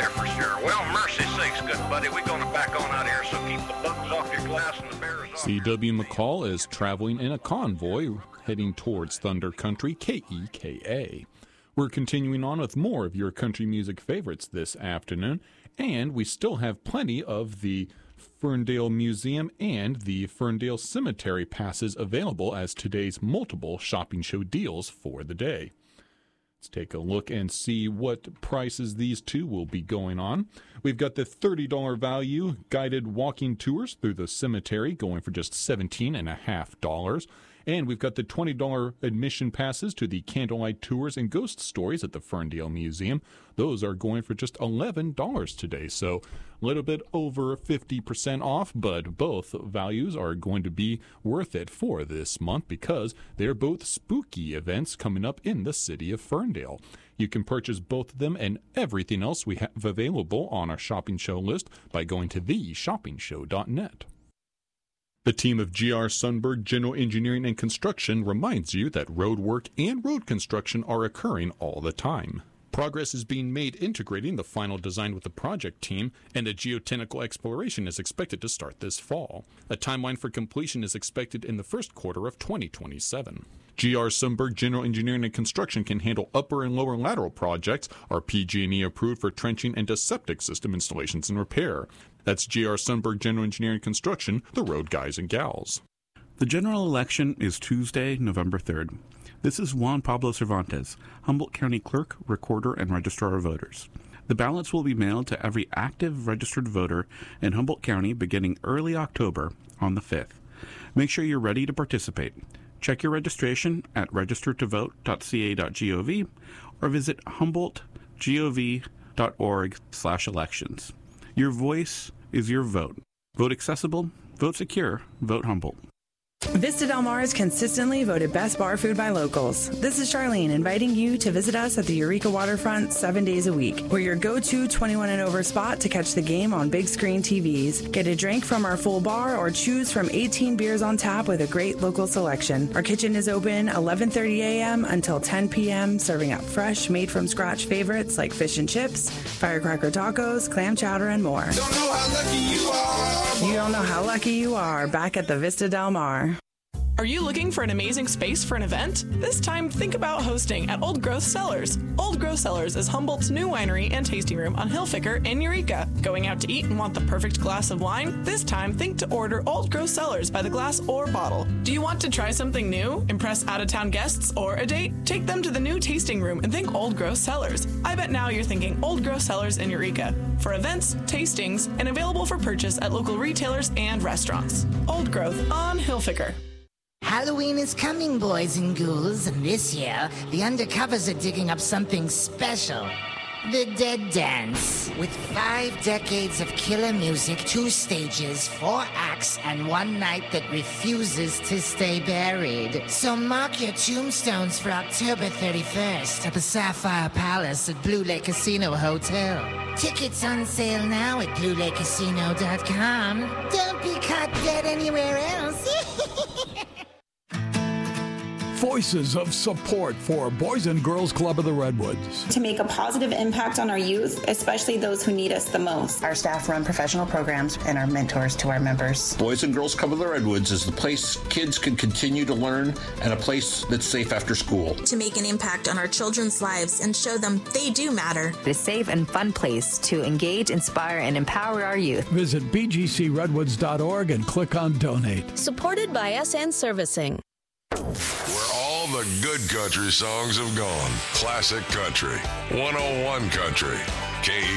there for sure. Well, mercy sakes, good buddy. We're going to back on out here, so keep the bugs off your glass and the bears off C.W. McCall is traveling in a convoy heading towards Thunder Country, KEKA. We're continuing on with more of your country music favorites this afternoon, and we still have plenty of the Ferndale Museum and the Ferndale Cemetery passes available as today's multiple shopping show deals for the day. Let's take a look and see what prices these two will be going on. We've got the $30 value guided walking tours through the cemetery going for just $17.50. And we've got the $20 admission passes to the candlelight tours and ghost stories at the Ferndale Museum. Those are going for just $11 today. So a little bit over 50% off, but both values are going to be worth it for this month because they're both spooky events coming up in the city of Ferndale. You can purchase both of them and everything else we have available on our shopping show list by going to theshoppingshow.net. The team of G.R. Sundberg General Engineering and Construction reminds you that road work and road construction are occurring all the time. Progress is being made integrating the final design with the project team, and a geotechnical exploration is expected to start this fall. A timeline for completion is expected in the first quarter of 2027. G.R. Sundberg General Engineering and Construction can handle upper and lower lateral projects, are PG&E approved for trenching and septic system installations and repair. That's G.R. Sundberg General Engineering and Construction, the road guys and gals. The general election is Tuesday, November 3rd. This is Juan Pablo Cervantes, Humboldt County Clerk, Recorder, and Registrar of Voters. The ballots will be mailed to every active registered voter in Humboldt County beginning early October on the 5th. Make sure you're ready to participate. Check your registration at registertovote.ca.gov or visit humboldtgov.org/elections. Your voice is your vote. Vote accessible, vote secure, vote Humboldt. Vista Del Mar is consistently voted best bar food by locals. This is Charlene inviting you to visit us at the Eureka Waterfront 7 days a week. We're your go-to 21 and over spot to catch the game on big screen TVs. Get a drink from our full bar or choose from 18 beers on tap with a great local selection. Our kitchen is open 11:30 a.m. until 10 p.m., serving up fresh, made-from-scratch favorites like fish and chips, firecracker tacos, clam chowder, and more. Don't know how lucky you are. You don't know how lucky you are back at the Vista Del Mar. Are you looking for an amazing space for an event? This time, think about hosting at Old Growth Cellars. Old Growth Cellars is Humboldt's new winery and tasting room on Hillficker in Eureka. Going out to eat and want the perfect glass of wine? This time, think to order Old Growth Cellars by the glass or bottle. Do you want to try something new? Impress out-of-town guests or a date? Take them to the new tasting room and think Old Growth Cellars. I bet now you're thinking Old Growth Cellars in Eureka. For events, tastings, and available for purchase at local retailers and restaurants. Old Growth on Hillficker. Halloween is coming, boys and ghouls, and this year, the Undercovers are digging up something special. The Dead Dance. With 5 decades of killer music, 2 stages, 4 acts, and 1 night that refuses to stay buried. So mark your tombstones for October 31st at the Sapphire Palace at Blue Lake Casino Hotel. Tickets on sale now at BlueLakeCasino.com. Don't be caught dead anywhere else. Voices of support for Boys and Girls Club of the Redwoods. To make a positive impact on our youth, especially those who need us the most. Our staff run professional programs and are mentors to our members. Boys and Girls Club of the Redwoods is the place kids can continue to learn and a place that's safe after school. To make an impact on our children's lives and show them they do matter. A safe and fun place to engage, inspire, and empower our youth. Visit bgcredwoods.org and click on Donate. Supported by SN Servicing. Where all the good country songs have gone. Classic Country. 101 Country.